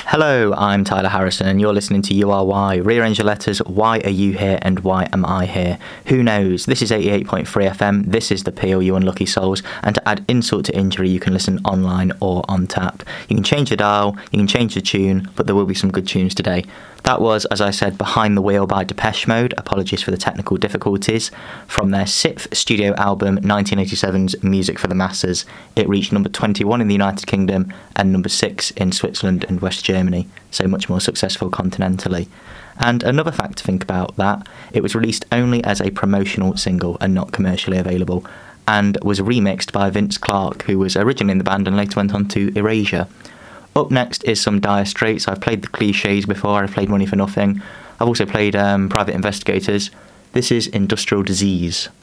Hello, I'm Tyler Harrison and you're listening to URY. Rearrange your letters, why are you here and why am I here? Who knows? This is 88.3 FM, this is the Peel, you unlucky souls, and to add insult to injury you can listen online or on tap. You can change the dial, you can change the tune, but there will be some good tunes today. That was, as I said, Behind the Wheel by Depeche Mode, apologies for the technical difficulties, from their 6th studio album 1987's Music for the Masses. It reached number 21 in the United Kingdom and number 6 in Switzerland and West Germany, so much more successful continentally. And another fact to think about that, it was released only as a promotional single and not commercially available, and was remixed by Vince Clarke, who was originally in the band and later went on to Erasure. Up next is some Dire Straits. I've played the Clichés before, I've played Money for Nothing. I've also played Private Investigators. This is Industrial Disease.